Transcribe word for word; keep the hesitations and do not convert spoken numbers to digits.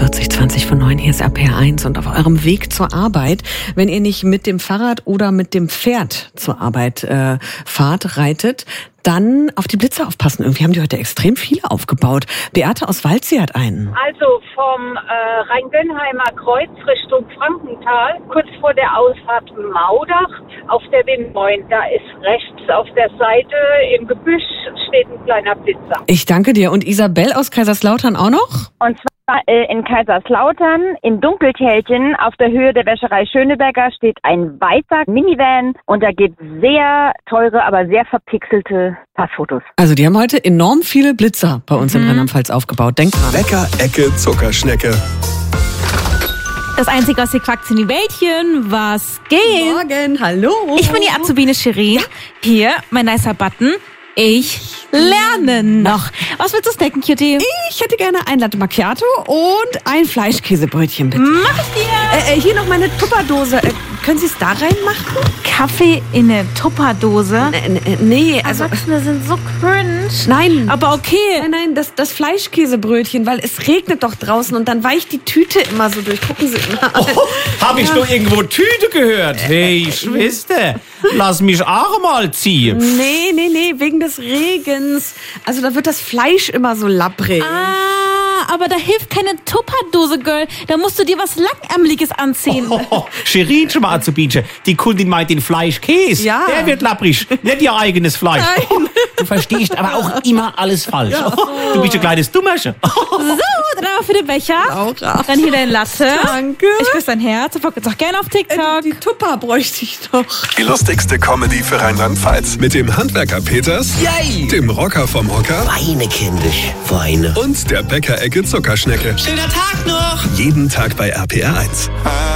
fünfundvierzig, zwanzig vor neun, hier ist R P R eins und auf eurem Weg zur Arbeit, wenn ihr nicht mit dem Fahrrad oder mit dem Pferd zur Arbeit äh, fahrt, reitet, dann auf die Blitzer aufpassen. Irgendwie haben die heute extrem viele aufgebaut. Beate aus Waldsee hat einen. Also vom äh, Rheingönheimer Kreuz Richtung Frankenthal, kurz vor der Ausfahrt Maudach auf der W neun. Da ist rechts auf der Seite im Gebüsch steht ein kleiner Blitzer. Ich danke dir. Und Isabel aus Kaiserslautern auch noch? Und zwar äh, in Kaiserslautern, in Dunkeltälchen, auf der Höhe der Wäscherei Schöneberger, steht ein weißer Minivan und da gibt sehr teure, aber sehr verpixelte Passfotos. Also die haben heute enorm viele Blitzer bei uns mhm. in Rheinland-Pfalz aufgebaut. Denk dran. Bäcker, Ecke, Zuckerschnecke. Das Einzige aus die Quackzini-Wäldchen, was geht? Morgen, hallo. Ich bin die Azubine Shirin. Ja. Hier, mein nicer Button. Ich lerne noch. Was willst du snacken, Cutie? Ich hätte gerne ein Latte Macchiato und ein Fleischkäsebrötchen, bitte. Mach ich dir. Äh, äh, hier noch meine Tupperdose. Äh, können Sie es da reinmachen? Kaffee in eine Tupperdose? N äh, nee, also... Erwachsene sind so cringe. Nein. Aber okay. Nein, nein, das, das Fleischkäsebrötchen, weil es regnet doch draußen und dann weicht die Tüte immer so durch. Gucken Sie mal. Oh, hab ich doch irgendwo Tüte gehört? Hey, Schwester, lass mich auch mal ziehen. Nee, nee, nee, wegen des Regens. Also da wird das Fleisch immer so labbrig. Ah, aber da hilft keine Tupperdose, Girl. Da musst du dir was Langärmeliges anziehen. Oh, oh, Shirin, schon mal Azubine. Die Kundin meint den Fleischkäse. Ja. Der wird labbrig, nicht ihr eigenes Fleisch. Nein. Du verstehst aber auch immer alles falsch. Ja. Du bist ein kleines Dummerchen. So, dann aber für den Becher. Laura. Dann hier dein Latte. Danke. Ich küsse dein Herz. Folgt uns auch gerne auf TikTok. Äh, die Tupper bräuchte ich doch. Die lustigste Comedy für Rheinland-Pfalz. Mit dem Handwerker Peters, Yay. dem Rocker vom Hocker Weine, kindisch, weine. und der Bäcker-Ecke Zuckerschnecke. Schöner Tag noch. Jeden Tag bei R P R eins.